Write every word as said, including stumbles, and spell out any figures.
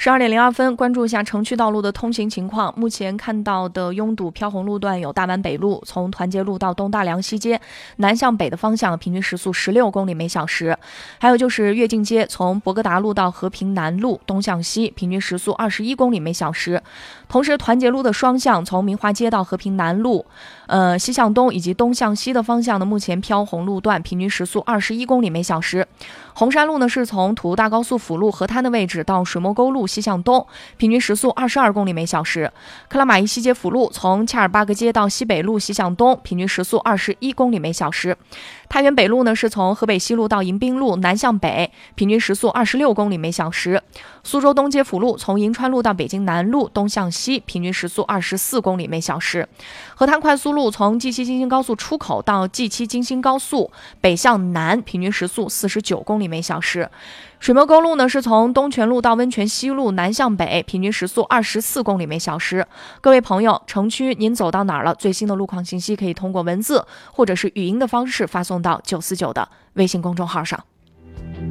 十二点零二分，关注一下城区道路的通行情况。目前看到的拥堵飘红路段有大满北路，从团结路到东大梁西街，南向北的方向平均时速十六公里每小时。还有就是跃进街，从博格达路到和平南路，东向西，平均时速二十一公里每小时。同时，团结路的双向，从明华街到和平南路，呃，西向东以及东向西的方向呢，目前飘红路段平均时速二十一公里每小时。红山路呢，是从土大高速辅路河滩的位置到水墨沟路西向东，平均时速二十二公里每小时。克拉玛依西街辅路从恰尔巴格街到西北路西向东，平均时速二十一公里每小时。太原北路呢，是从河北西路到迎宾路南向北，平均时速二十六公里每小时。苏州东街辅路从银川路到北京南路东向西，平均时速二十四公里每小时。河滩快速路从 G 七 京新高速出口到 G 七 京新高速北向南，平均时速四十九公里每小时。水墨沟路呢，是从东泉路到温泉西路南向北，平均时速二十四公里每小时。各位朋友，城区您走到哪儿了？最新的路况信息可以通过文字或者是语音的方式发送到九四九的微信公众号上。